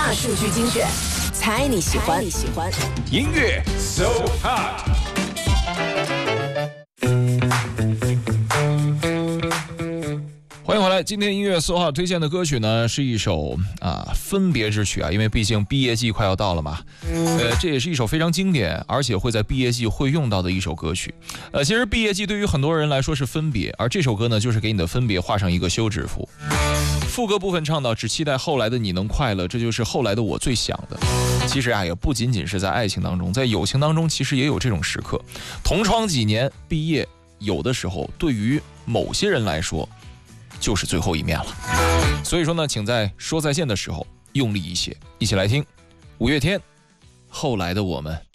大数据精选，猜你喜欢。 音乐 So Hot。欢迎回来，今天音乐 So Hot 推荐的歌曲呢是一首分别之曲啊，因为毕竟毕业季快要到了嘛。这也是一首非常经典，而且会在毕业季会用到的一首歌曲。其实毕业季对于很多人来说是分别，而这首歌呢就是给你的分别画上一个休止符。副歌部分唱到只期待后来的你能快乐，这就是后来的我最想的。其实也不仅仅是在爱情当中，在友情当中其实也有这种时刻。同窗几年，毕业有的时候对于某些人来说就是最后一面了。所以说呢，请在说再见的时候用力一些。一起来听五月天后来的我们。